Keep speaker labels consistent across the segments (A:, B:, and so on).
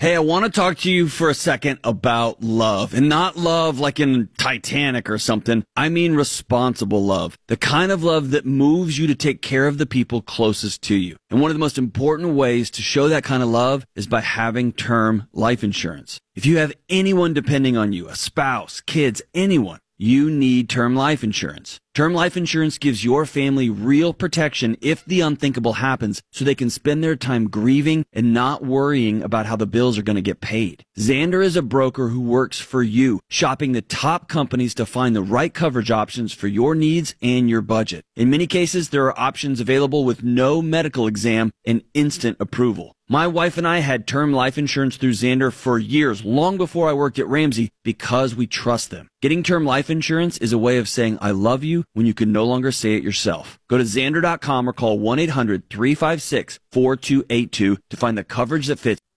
A: Hey, I want to talk to you for a second about love, and not love like in Titanic or something. I mean responsible love, the kind of love that moves you to take care of the people closest to you. And one of the most important ways to show that kind of love is by having term life insurance. If you have anyone depending on you, a spouse, kids, anyone, you need term life insurance. Term life insurance gives your family real protection if the unthinkable happens, so they can spend their time grieving and not worrying about how the bills are going to get paid. Xander is a broker who works for you, shopping the top companies to find the right coverage options for your needs and your budget. In many cases, there are options available with no medical exam and instant approval. My wife and I had term life insurance through Xander for years, long before I worked at Ramsey, because we trust them. Getting term life insurance is a way of saying I love you when you can no longer say it yourself. Go to Xander.com or call 1-800-356-4282 to find the coverage that fits.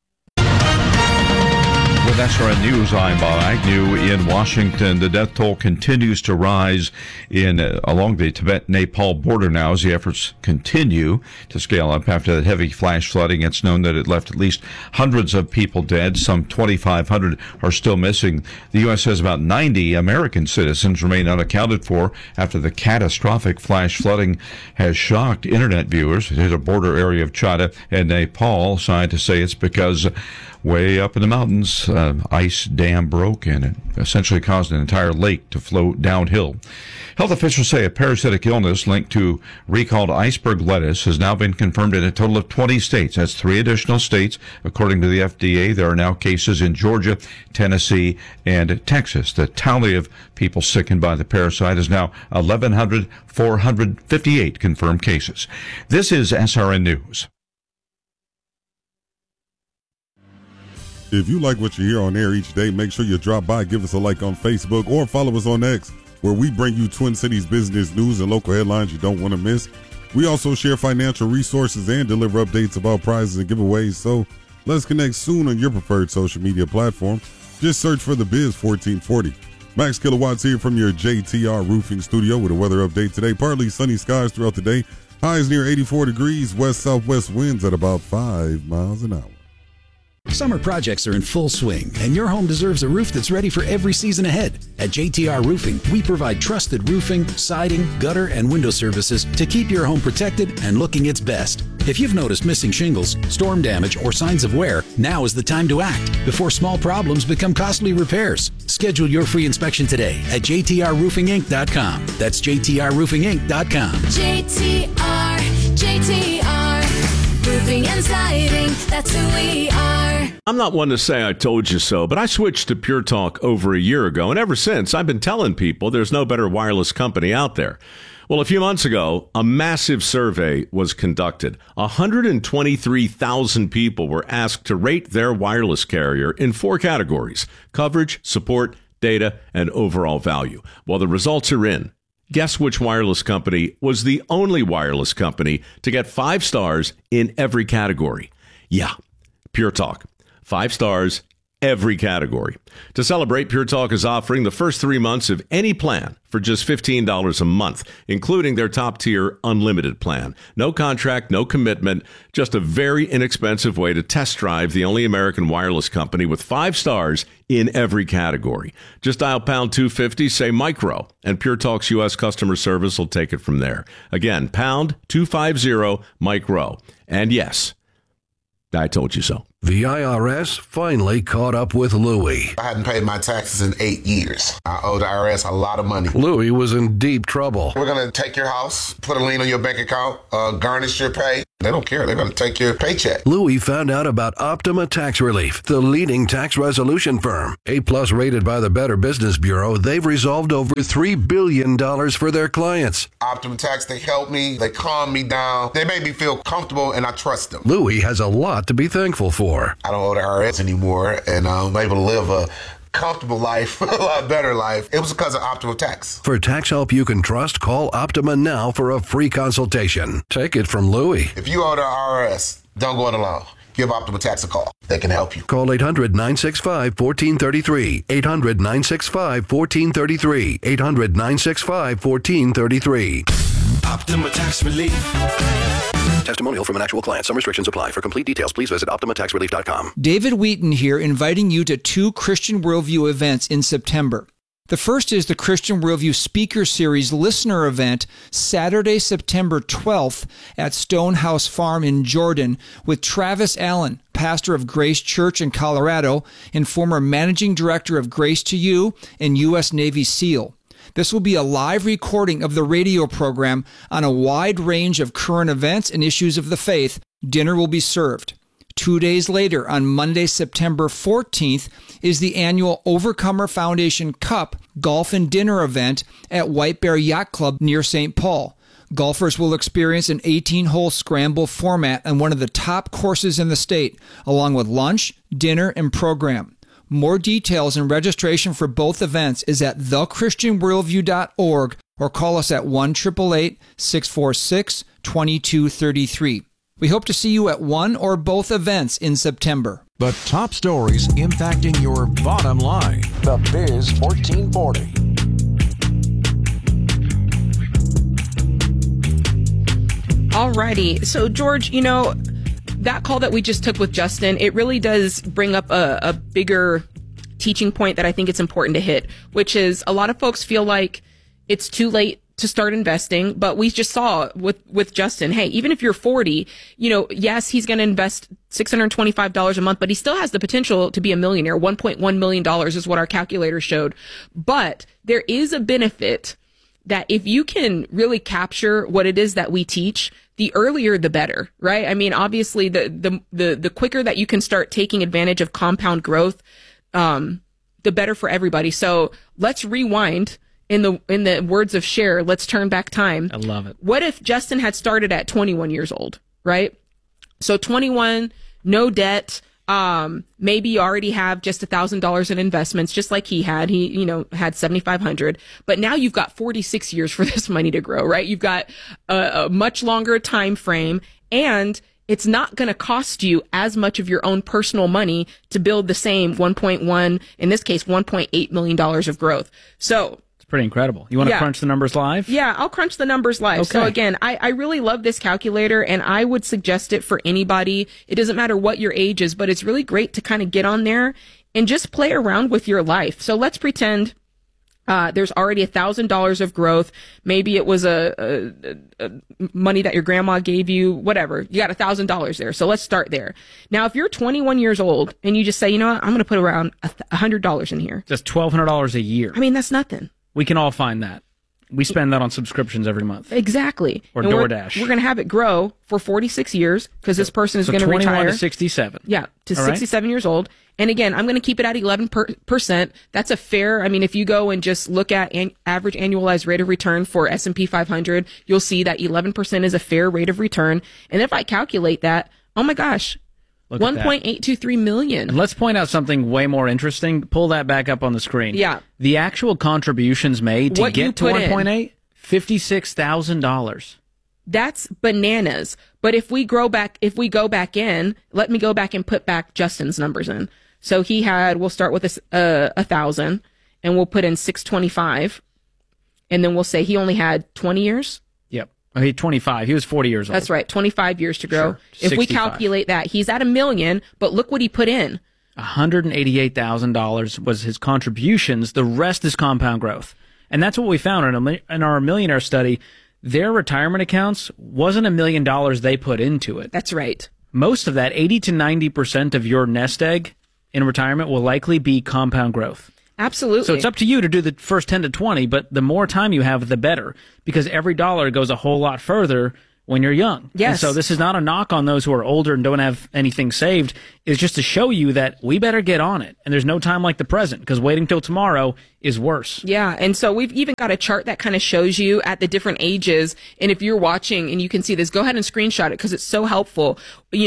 B: With SRN News, I'm Bob Agnew in Washington. The death toll continues to rise along the Tibet-Nepal border now as the efforts continue to scale up after that heavy flash flooding. It's known that it left at least hundreds of people dead. Some 2,500 are still missing. The U.S. says about 90 American citizens remain unaccounted for after the catastrophic flash flooding has shocked internet viewers. It hit a border area of China and Nepal. Scientists say it's because way up in the mountains, ice dam broke and it essentially caused an entire lake to flow downhill. Health officials say a parasitic illness linked to recalled iceberg lettuce has now been confirmed in a total of 20 states. That's 3 additional states. According to the FDA, there are now cases in Georgia, Tennessee, and Texas. The tally of people sickened by the parasite is now 1,458 confirmed cases. This is SRN News.
C: If you like what you hear on air each day, make sure you drop by, give us a like on Facebook, or follow us on X, where we bring you Twin Cities business news and local headlines you don't want to miss. We also share financial resources and deliver updates about prizes and giveaways. So let's connect soon on your preferred social media platform. Just search for The Biz 1440. Max Kilowatts here from your JTR Roofing Studio with a weather update today. Partly sunny skies throughout the day. Highs near 84 degrees. West-southwest winds at about 5 miles an hour.
D: Summer projects are in full swing, and your home deserves a roof that's ready for every season ahead. At JTR Roofing, we provide trusted roofing, siding, gutter, and window services to keep your home protected and looking its best. If you've noticed missing shingles, storm damage, or signs of wear, now is the time to act before small problems become costly repairs. Schedule your free inspection today at jtrroofinginc.com. That's jtrroofinginc.com.
E: JTR, roofing and siding, that's who we are.
F: I'm not one to say I told you so, but I switched to Pure Talk over a year ago, and ever since, I've been telling people there's no better wireless company out there. Well, a few months ago, a massive survey was conducted. 123,000 people were asked to rate their wireless carrier in 4 categories: coverage, support, data, and overall value. Well, the results are in. Guess which wireless company was the only wireless company to get 5 stars in every category? Yeah, Pure Talk. 5 stars, every category. To celebrate, Pure Talk is offering the first 3 months of any plan for just $15 a month, including their top-tier unlimited plan. No contract, no commitment, just a very inexpensive way to test drive the only American wireless company with 5 stars in every category. Just dial pound 250, say micro, and Pure Talk's U.S. customer service will take it from there. Again, pound 250 micro. And yes, I told you so.
G: The IRS finally caught up with Louie.
H: I hadn't paid my taxes in 8 years. I owe the IRS a lot of money.
G: Louie was in deep trouble.
H: We're going to take your house, put a lien on your bank account, garnish your pay. They don't care. They're going to take your paycheck.
G: Louie found out about Optima Tax Relief, the leading tax resolution firm. A-plus rated by the Better Business Bureau, they've resolved over $3 billion for their clients.
H: Optima Tax, they help me. They calm me down. They make me feel comfortable, and I trust them.
G: Louie has a lot to be thankful for.
H: I don't owe the IRS anymore, and I'm able to live a comfortable life, a lot better life. It was because of Optima Tax.
G: For tax help you can trust, call Optima now for a free consultation. Take it from Louie.
H: If you owe the IRS, don't go it alone. Give Optima Tax a call. They can help you.
G: Call 800-965-1433. 800-965-1433. 800-965-1433.
I: Optima Tax Relief.
G: Testimonial from an actual client. Some restrictions apply. For complete details, please visit OptimaTaxRelief.com.
J: David Wheaton here, inviting you to 2 Christian Worldview events in September. The first is the Christian Worldview Speaker Series Listener Event, Saturday, September 12th at Stonehouse Farm in Jordan with Travis Allen, pastor of Grace Church in Colorado and former managing director of Grace to You and U.S. Navy SEAL. This will be a live recording of the radio program on a wide range of current events and issues of the faith. Dinner will be served. 2 days later, on Monday, September 14th, is the annual Overcomer Foundation Cup Golf and Dinner event at White Bear Yacht Club near St. Paul. Golfers will experience an 18-hole scramble format on one of the top courses in the state, along with lunch, dinner, and program. More details and registration for both events is at thechristianworldview.org or call us at 1-888-646-2233. We hope to see you at one or both events in September.
K: The top stories impacting your bottom line. The Biz 1440.
L: Alrighty. So, George, that call that we just took with Justin, it really does bring up a bigger teaching point that I think it's important to hit, which is a lot of folks feel like it's too late to start investing, but we just saw with Justin, hey, even if you're 40, yes, he's going to invest $625 a month, but he still has the potential to be a millionaire. $1.1 million is what our calculator showed. But there is a benefit that if you can really capture what it is that we teach, the earlier the better, right? I mean, obviously the quicker that you can start taking advantage of compound growth, the better for everybody. So let's rewind. In the words of Cher, let's turn back time.
M: I love it.
L: What if Justin had started at 21 years old, right? So 21, no debt. Maybe you already have just $1,000 in investments, just like he had. He, had 7,500. But now you've got 46 years for this money to grow, right? You've got a much longer time frame, and it's not going to cost you as much of your own personal money to build the same 1.1, in this case, $1.8 million of growth. So
M: pretty incredible. You want to crunch the numbers live?
L: Yeah, I'll crunch the numbers live. Okay. So again, I really love this calculator, and I would suggest it for anybody. It doesn't matter what your age is, but it's really great to kind of get on there and just play around with your life. So let's pretend there's already $1,000 of growth. Maybe it was a money that your grandma gave you, whatever. You got $1,000 there. So let's start there. Now, if you're 21 years old and you just say, you know what, I'm going to put around $100 in here.
M: That's $1,200 a year.
L: I mean, that's nothing.
M: We can all find that. We spend that on subscriptions every month.
L: Exactly.
M: Or
L: and
M: DoorDash.
L: We're going to have it grow for 46 years because this person is going to retire.
M: 21 to 67.
L: Yeah, to 67 years old. And again, I'm going to keep it at 11%. That's a fair, if you go and just look at average annualized rate of return for S&P 500, you'll see that 11% is a fair rate of return. And if I calculate that, oh my gosh, 1.823 million.
M: And let's point out something way more interesting. Pull that back up on the screen.
L: Yeah.
M: The actual contributions made to get to 1.8, $56,000.
L: That's bananas. But if we go back in, let me go back and put back Justin's numbers in. So we'll start with 1,000 and we'll put in 625. And then we'll say he only had 20 years.
M: Yep. Oh, he's 25. He was 40 years old.
L: That's right. 25 years to grow.
M: Sure.
L: If we calculate that, he's at $1 million, but look what he put in.
M: $188,000 was his contributions. The rest is compound growth. And that's what we found in our millionaire study. Their retirement accounts wasn't $1 million they put into it.
L: That's right.
M: Most of that, 80 to 90% of your nest egg in retirement will likely be compound growth.
L: Absolutely.
M: So it's up to you to do the first 10 to 20, but the more time you have, the better, because every dollar goes a whole lot further when you're young.
L: Yes.
M: And so this is not a knock on those who are older and don't have anything saved. It's just to show you that we better get on it. And there's no time like the present, because waiting till tomorrow is worse.
L: Yeah. And so we've even got a chart that kind of shows you at the different ages. And if you're watching and you can see this, go ahead and screenshot it because it's so helpful.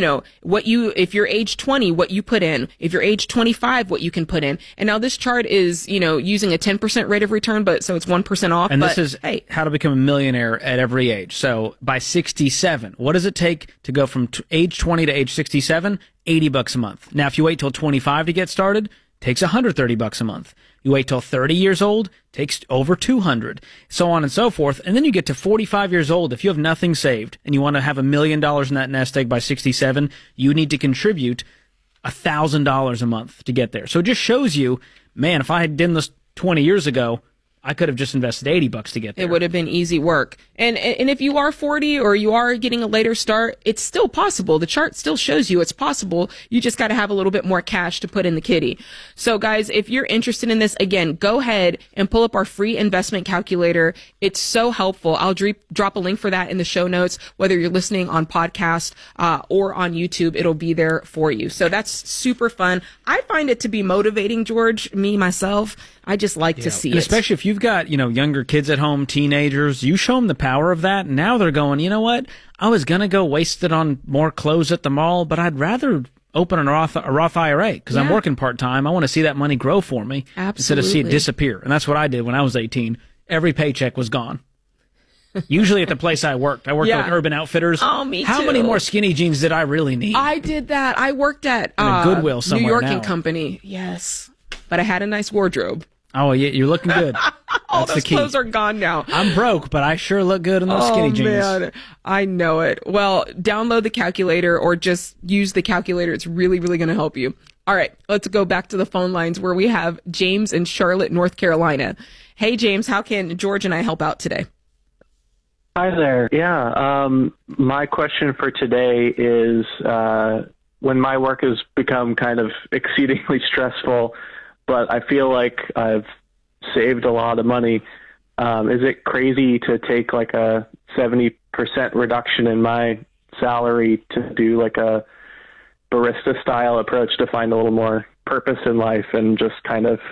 L: If you're age 20, what you put in. If you're age 25, what you can put in. And now this chart is, using a 10% rate of return, but so it's 1% off.
M: And this is how to become a millionaire at every age. So by 67, what does it take to go from age 20 to age 67? $80 a month. Now, if you wait till 25 to get started, takes $130 a month. You wait till 30 years old, takes over $200, so on and so forth. And then you get to 45 years old. If you have nothing saved and you want to have $1 million in that nest egg by 67, you need to contribute $1,000 a month to get there. So it just shows you, man, if I had done this 20 years ago, I could have just invested $80 to get there.
L: It would have been easy work. And if you are 40 or you are getting a later start, it's still possible. The chart still shows you it's possible. You just got to have a little bit more cash to put in the kitty. So guys, if you're interested in this, again, go ahead and pull up our free investment calculator. It's so helpful. I'll drop a link for that in the show notes. Whether you're listening on podcast or on YouTube, it'll be there for you. So that's super fun. I find it to be motivating, George, me, myself. I just like to see
M: and
L: it.
M: Especially if you've got, younger kids at home, teenagers, you show them the power of that. And now they're going, you know what? I was going to go waste it on more clothes at the mall, but I'd rather open a Roth IRA because I'm working part-time. I want to see that money grow for me instead of see it disappear. And that's what I did when I was 18. Every paycheck was gone. Usually at the place I worked. I worked at Urban Outfitters.
L: Oh, me too.
M: How many more skinny jeans did I really need?
L: I did that. I worked at
M: Goodwill somewhere
L: New York
M: now.
L: and Company. Yes. But I had a nice wardrobe.
M: Oh, yeah, you're looking good.
L: All
M: That's
L: those
M: the key.
L: clothes are gone now.
M: I'm broke, but I sure look good in those skinny jeans.
L: Man, I know it. Well, download the calculator or just use the calculator. It's really, really going to help you. All right, let's go back to the phone lines where we have James in Charlotte, North Carolina. Hey, James, how can George and I help out today?
I: Hi there. Yeah, my question for today is when my work has become kind of exceedingly stressful, but I feel like I've saved a lot of money. Is it crazy to take like a 70% reduction in my salary to do like a barista style approach to find a little more purpose in life and just kind of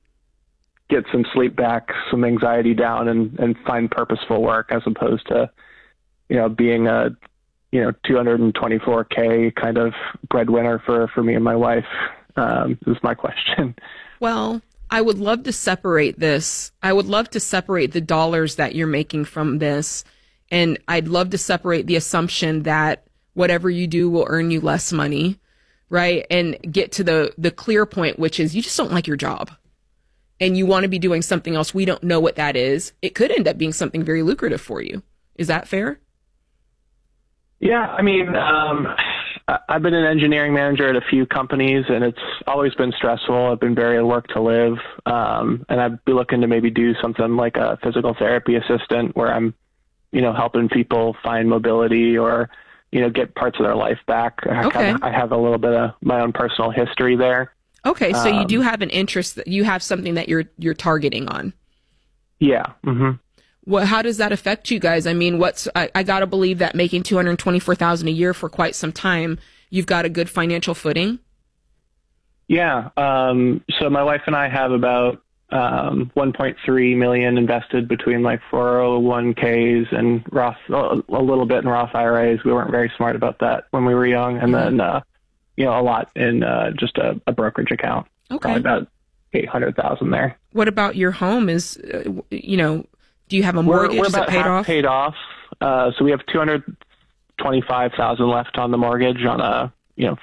I: get some sleep back, some anxiety down, and find purposeful work as opposed to, being a, 224K kind of breadwinner for me and my wife? Is my question.
L: Well, I would love to separate this. I would love to separate the dollars that you're making from this. And I'd love to separate the assumption that whatever you do will earn you less money, right? And get to the clear point, which is you just don't like your job and you want to be doing something else. We don't know what that is. It could end up being something very lucrative for you. Is that fair?
I: Yeah. I mean, I've been an engineering manager at a few companies and it's always been stressful. I've been very at work to live. And I'd be looking to maybe do something like a physical therapy assistant where I'm, helping people find mobility or, get parts of their life back. I have a little bit of my own personal history there.
L: Okay. So you do have an interest that you have something that you're targeting on.
I: Yeah. Mm-hmm.
L: Well, how does that affect you guys? I mean, I got to believe that making $224,000 a year for quite some time, you've got a good financial footing.
I: Yeah. So my wife and I have about $1.3 million invested between like 401ks and Roth, a little bit in Roth IRAs. We weren't very smart about that when we were young. And then, a lot in just a brokerage account.
L: Okay.
I: Probably about $800,000 there.
L: What about your home? Do you have a mortgage?
I: We're
L: Is it
I: about
L: paid
I: half
L: off?
I: paid off. So we have $225,000 left on the mortgage on a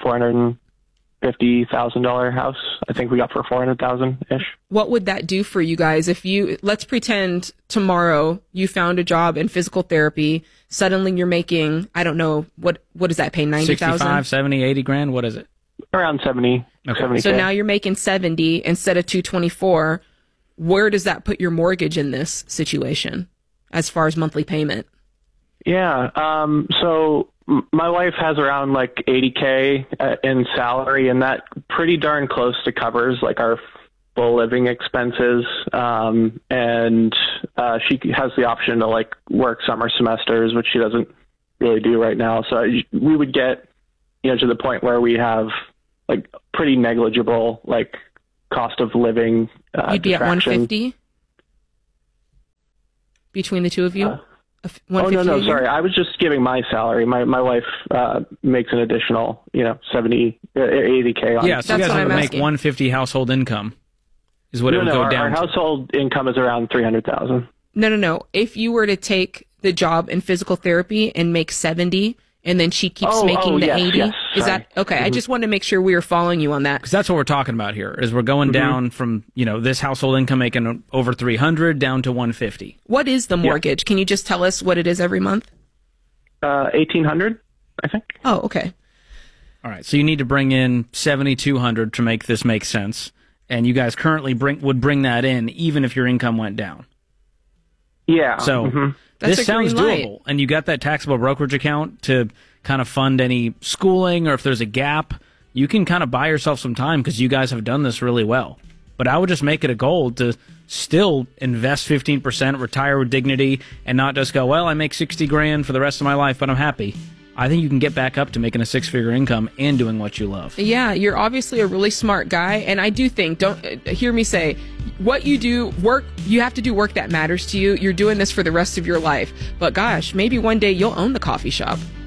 I: $450,000 house. I think we got for $400,000 ish.
L: What would that do for you guys if let's pretend tomorrow you found a job in physical therapy. Suddenly you're making, I don't know, what does that pay? 90,000?
M: 65, 70, 80 grand. What is it?
I: Around 70. Okay. 70K.
L: So now you're making 70 instead of 224. Where does that put your mortgage in this situation as far as monthly payment?
I: Yeah. So my wife has around like 80K in salary, and that pretty darn close to covers like our full living expenses. And she has the option to like work summer semesters, which she doesn't really do right now. So we would get, to the point where we have like pretty negligible, like cost of living.
L: You'd be at 150 between the two of you?
I: No, sorry. I was just giving my salary. My wife makes an additional, 70, 80K.
M: Yeah, so you guys would make 150 household income is what it would go down
I: our
M: to.
I: household income is around $300,000.
L: No. If you were to take the job in physical therapy and make 70 and then she keeps making the
I: yes,
L: 80.
I: yes,
L: Is
I: sorry.
L: that okay? I just wanted to make sure we were following you on that.
M: Because that's what we're talking about here. Is we're going down from this household income making over 300 down to 150.
L: What is the mortgage? Can you just tell us what it is every month?
I: $1,800, I think.
L: Oh, okay.
M: All right, so you need to bring in $7,200 to make this make sense, and you guys currently would bring that in even if your income went down.
I: Yeah.
M: So this sounds doable, and you got that taxable brokerage account to kind of fund any schooling, or if there's a gap, you can kind of buy yourself some time because you guys have done this really well. But I would just make it a goal to still invest 15%, retire with dignity, and not just go, well, I make $60,000 for the rest of my life, but I'm happy. I think you can get back up to making a six-figure income and doing what you love.
L: Yeah, you're obviously a really smart guy, and I do think, don't hear me say, what you do, you have to do work that matters to you. You're doing this for the rest of your life. But gosh, maybe one day you'll own the coffee shop.